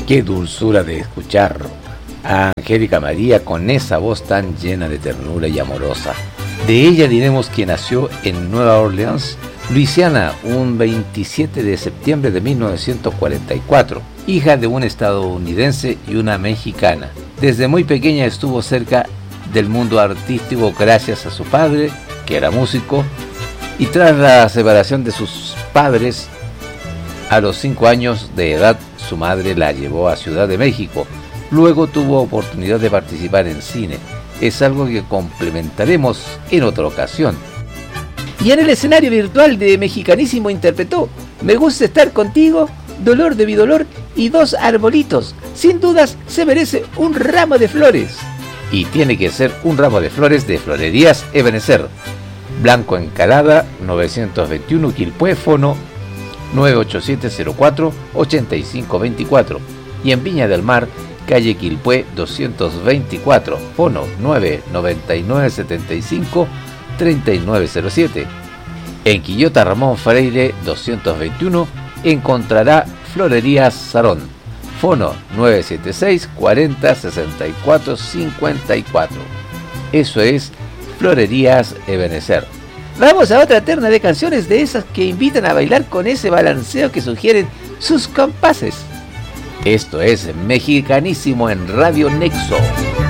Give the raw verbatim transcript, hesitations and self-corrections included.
Qué dulzura de escuchar a Angélica María con esa voz tan llena de ternura y amorosa. De ella diremos que nació en Nueva Orleans, Luisiana, un veintisiete de septiembre de mil novecientos cuarenta y cuatro, hija de un estadounidense y una mexicana. Desde muy pequeña estuvo cerca del mundo artístico gracias a su padre, que era músico, y tras la separación de sus padres, a los cinco años de edad, su madre la llevó a Ciudad de México. Luego tuvo oportunidad de participar en cine. Es algo que complementaremos en otra ocasión. Y en el escenario virtual de Mexicanísimo interpretó Me gusta estar contigo, Dolor de mi dolor y Dos arbolitos. Sin dudas se merece un ramo de flores. Y tiene que ser un ramo de flores de Florerías Ebenezer. Blanco Encalada, novecientos veintiuno, Quilpué, fono nueve ocho siete cero cuatro ocho cinco dos cuatro. Y en Viña del Mar, calle Quilpué doscientos veinticuatro, fono nueve nueve nueve siete cinco tres nueve cero siete. En Quillota Ramón Freire doscientos veintiuno encontrará Florerías Sarón, fono nueve siete seis cuarenta sesenta y cuatro cincuenta y cuatro. Eso es Florerías Ebenezer. Vamos a otra terna de canciones de esas que invitan a bailar con ese balanceo que sugieren sus compases. Esto es Mexicanísimo en Radio Nexo.